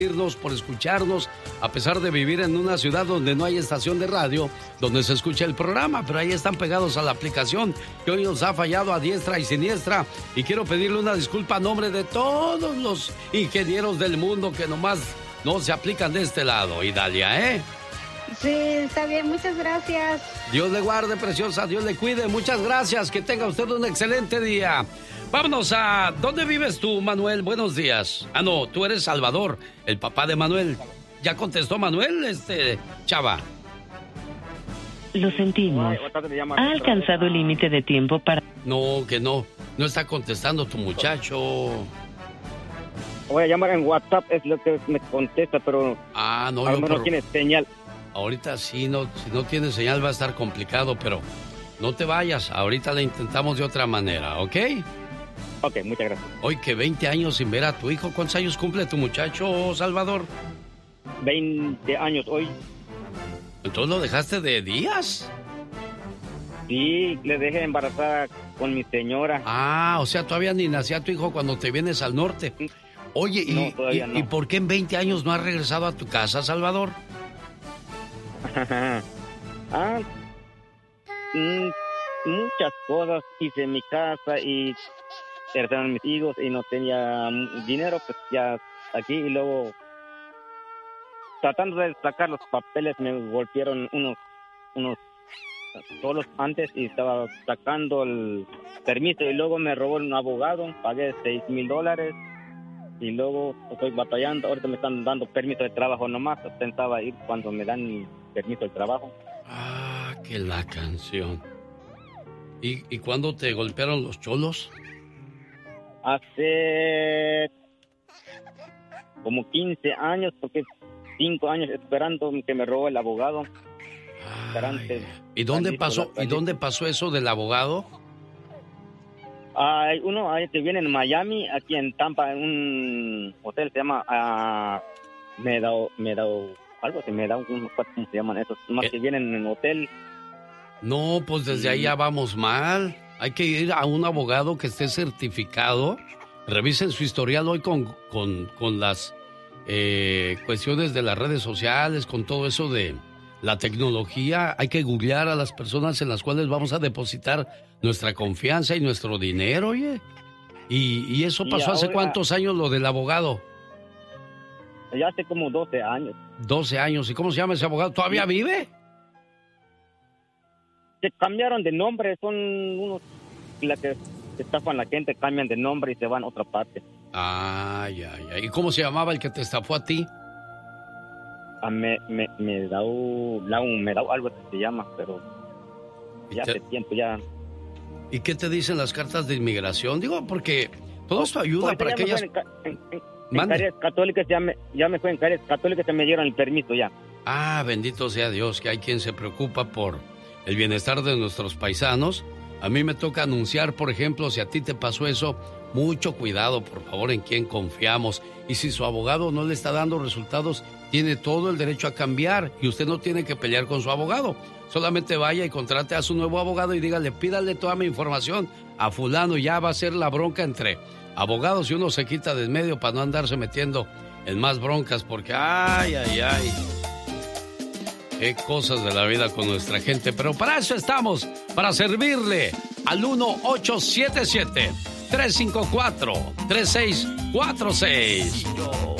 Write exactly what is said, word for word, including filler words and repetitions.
por escucharnos, a pesar de vivir en una ciudad donde no hay estación de radio donde se escucha el programa, pero ahí están pegados a la aplicación que hoy nos ha fallado a diestra y siniestra. Y quiero pedirle una disculpa a nombre de todos los ingenieros del mundo que nomás no se aplican de este lado. Y Dalia, ¿eh? Sí, está bien, muchas gracias. Dios le guarde, preciosa, Dios le cuide, muchas gracias, que tenga usted un excelente día. Vámonos a... ¿Dónde vives tú, Manuel? Buenos días. Ah, no, tú eres Salvador, el papá de Manuel. ¿Ya contestó Manuel, este, chava? Lo sentimos. Ha alcanzado el límite de tiempo para... No, que no. No está contestando tu muchacho. Voy a llamar en WhatsApp, es lo que me contesta, pero... Ah, no, a lo yo mejor por... no tiene señal. Ahorita sí, no, si no tiene señal va a estar complicado, pero no te vayas. Ahorita la intentamos de otra manera, ¿ok? Ok, muchas gracias. Hoy que veinte años sin ver a tu hijo. ¿Cuántos años cumple tu muchacho, Salvador? veinte años hoy. ¿Entonces lo dejaste de días? Sí, le dejé embarazada con mi señora. Ah, o sea, todavía ni nacía tu hijo cuando te vienes al norte. Oye, ¿y, no, y, no. ¿y por qué en veinte años no has regresado a tu casa, Salvador? ah, mm, muchas cosas hice en mi casa y heredaron mis hijos y no tenía dinero, pues ya aquí, y luego tratando de sacar los papeles me golpearon unos unos solos antes y estaba sacando el permiso y luego me robó un abogado, pagué seis mil dólares y luego estoy batallando. Ahorita me están dando permiso de trabajo nomás, pensaba ir cuando me dan permiso de trabajo. Ah, que la canción. ¿Y, y cuándo te golpearon los cholos? Hace como quince años, porque cinco años esperando que me robe el abogado. Ay, ¿Y dónde pasó? ¿Y dónde pasó eso del abogado? Hay uno hay que viene en Miami, aquí en Tampa, en un hotel se llama uh, Meadow, Meadow, algo así, Meadow, ¿cómo se llaman esos? Más ¿Eh? Que vienen en hotel. No, pues desde ahí ya vamos mal. Hay que ir a un abogado que esté certificado. Revisen su historial hoy con, con, con las eh, cuestiones de las redes sociales, con todo eso de la tecnología. Hay que googlear a las personas en las cuales vamos a depositar nuestra confianza y nuestro dinero, oye. ¿Y, y eso pasó y ahora, hace cuántos años lo del abogado? Ya hace como doce años. doce años. ¿Y cómo se llama ese abogado? ¿Todavía vive? Se cambiaron de nombre, son unos la que estafan a la gente, cambian de nombre y se van a otra parte. Ay, ay, ay. ¿Y cómo se llamaba el que te estafó a ti? A me, me, me da un, me da algo que se llama, pero ya te... hace tiempo ya. ¿Y qué te dicen las cartas de inmigración? Digo, porque todo esto ayuda pues para aquellas... En, en, en, en Carías Católicas ya me, ya me fue en Carías Católicas, se me dieron el permiso ya. Ah, bendito sea Dios, que hay quien se preocupa por el bienestar de nuestros paisanos. A mí me toca anunciar, por ejemplo, si a ti te pasó eso, mucho cuidado, por favor, en quién confiamos. Y si su abogado no le está dando resultados, tiene todo el derecho a cambiar y usted no tiene que pelear con su abogado. Solamente vaya y contrate a su nuevo abogado y dígale, pídale toda mi información a fulano. Ya va a ser la bronca entre abogados y uno se quita de en medio para no andarse metiendo en más broncas, porque ay, ay, ay. Qué cosas de la vida con nuestra gente, pero para eso estamos, para servirle al uno ocho siete siete, tres cinco cuatro, tres seis cuatro seis.